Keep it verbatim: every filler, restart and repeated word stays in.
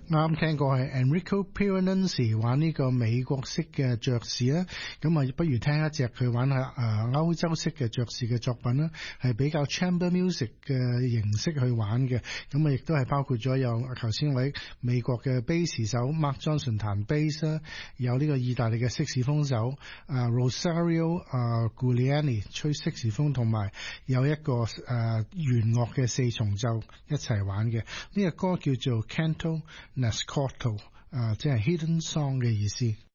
啱聽過係 Enrico Piranesi 玩呢個美國式嘅爵士啦，咁啊不如聽一隻佢玩下誒歐洲式嘅爵士嘅作品啦，係比較 chamber music 嘅形式去玩嘅，咁啊亦都係包括咗有頭先位美國嘅 bass 手 Mark Johnson 彈 bass 啦，有呢個意大利嘅色士風手啊 Rosario 啊 Guglielmi 吹色士風，同埋有一個誒弦樂嘅四重奏一齊玩嘅，呢個歌叫做 Canto Nascosto 啊，即係 Hidden Song 嘅意思。